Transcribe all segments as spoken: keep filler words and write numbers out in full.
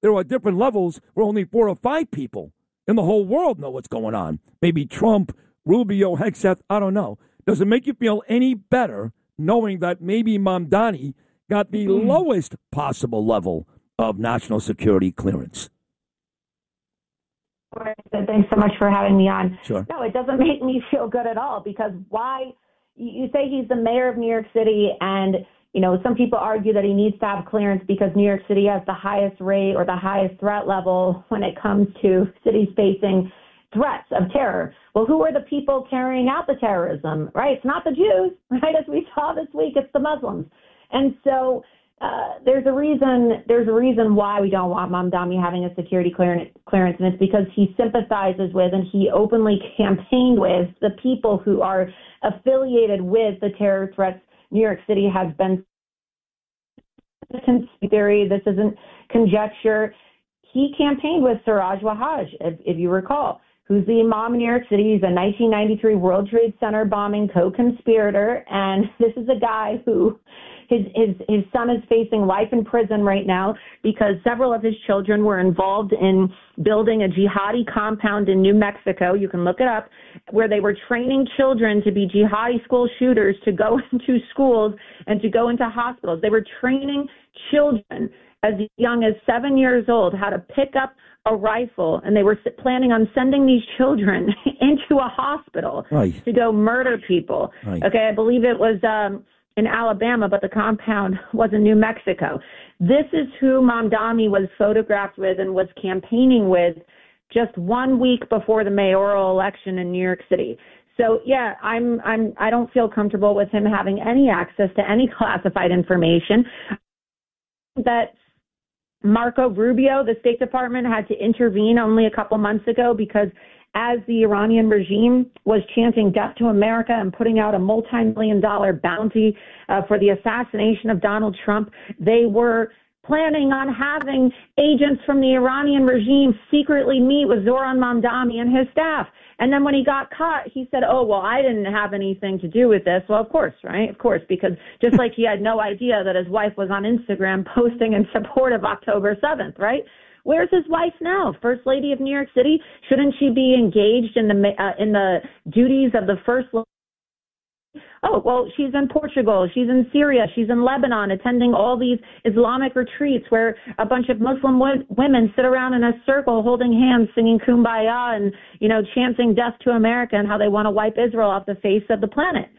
there are different levels where only four or five people in the whole world know what's going on. Maybe Trump, Rubio, Hegseth, I don't know. Does it make you feel any better knowing that maybe Mamdani got the mm. lowest possible level of national security clearance? Thanks so much for having me on. Sure. No, it doesn't make me feel good at all, because why? You say he's the mayor of New York City, and you know, some people argue that he needs to have clearance because New York City has the highest rate or the highest threat level when it comes to cities facing threats of terror. Well, who are the people carrying out the terrorism, right? It's not the Jews, right? As we saw this week, it's the Muslims. And so uh, there's a reason there's a reason why we don't want Mamdani having a security clearance, clearance, and it's because he sympathizes with and he openly campaigned with the people who are affiliated with the terror threats New York City has been. Theory, this isn't conjecture. He campaigned with Siraj Wahhaj, if, if you recall, who's the imam in New York City. He's a nineteen ninety-three World Trade Center bombing co-conspirator, and this is a guy who his his his son is facing life in prison right now because several of his children were involved in building a jihadi compound in New Mexico. You can look it up, where they were training children to be jihadi school shooters, to go into schools and to go into hospitals. They were training children as young as seven years old how to pick up a rifle, and they were planning on sending these children into a hospital right. to go murder people. Right. Okay, I believe it was um, in Alabama, but the compound was in New Mexico. This is who Mamdani was photographed with and was campaigning with just one week before the mayoral election in New York City. So yeah, I'm I'm I don't feel comfortable with him having any access to any classified information. That Marco Rubio, the State Department, had to intervene only a couple months ago because as the Iranian regime was chanting death to America and putting out a multi-million dollar bounty uh, for the assassination of Donald Trump, they were planning on having agents from the Iranian regime secretly meet with Zoran Mamdani and his staff. And then when he got caught, he said, oh, well, I didn't have anything to do with this. Well, of course, right? Of course, because just like he had no idea that his wife was on Instagram posting in support of October seventh, right? Where's his wife now? First Lady of New York City? Shouldn't she be engaged in the uh, in the duties of the First Lady? Oh, well, she's in Portugal, she's in Syria, she's in Lebanon, attending all these Islamic retreats where a bunch of Muslim w- women sit around in a circle holding hands, singing Kumbaya and, you know, chanting death to America and how they want to wipe Israel off the face of the planet.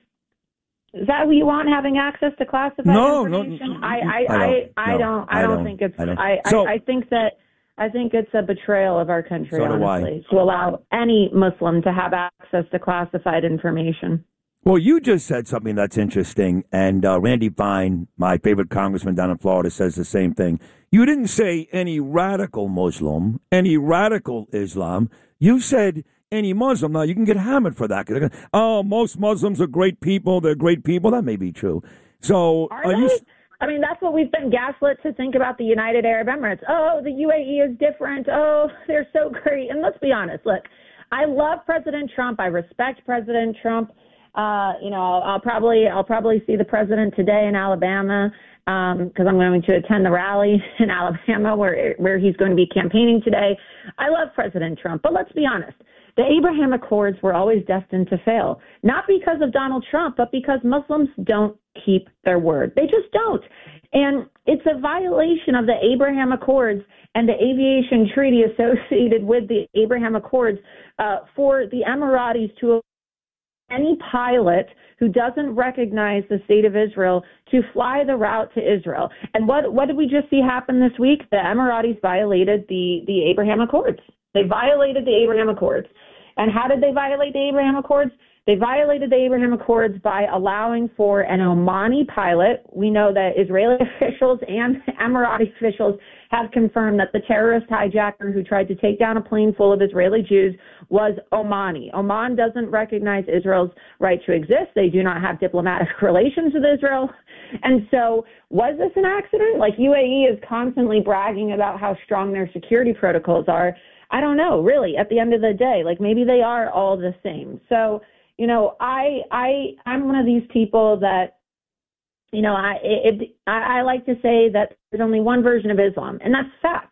Is that what you want, having access to classified no, information? No, I, I, I, I, I no, don't, I, I don't don't think it's, I, don't. I, So, I, I think that, I think it's a betrayal of our country, so do honestly, I. to allow any Muslim to have access to classified information. Well, you just said something that's interesting, and uh, Randy Fine, my favorite congressman down in Florida, says the same thing. You didn't say any radical Muslim, any radical Islam. You said any Muslim. Now, you can get hammered for that. Oh, most Muslims are great people. They're great people. That may be true. So, are, are they? you... I mean, that's what we've been gaslit to think about the United Arab Emirates. Oh, the U A E is different. Oh, they're so great. And let's be honest. Look, I love President Trump. I respect President Trump. Uh, you know, I'll, I'll probably I'll probably see the president today in Alabama because um, I'm going to attend the rally in Alabama where where he's going to be campaigning today. I love President Trump, but let's be honest. The Abraham Accords were always destined to fail, not because of Donald Trump, but because Muslims don't keep their word. They just don't. And it's a violation of the Abraham Accords and the aviation treaty associated with the Abraham Accords uh, for the Emiratis to any pilot who doesn't recognize the state of Israel to fly the route to Israel. And what, what did we just see happen this week? The Emiratis violated the, the Abraham Accords. They violated the Abraham Accords. And how did they violate the Abraham Accords? They violated the Abraham Accords by allowing for an Omani pilot. We know that Israeli officials and Emirati officials have confirmed that the terrorist hijacker who tried to take down a plane full of Israeli Jews was Omani. Oman doesn't recognize Israel's right to exist. They do not have diplomatic relations with Israel. And so was this an accident? Like U A E is constantly bragging about how strong their security protocols are. I don't know, really, at the end of the day, like maybe they are all the same. So, you know, I, I, I'm one of these people that, you know, I, it, I, I like to say that there's only one version of Islam, and that's fact.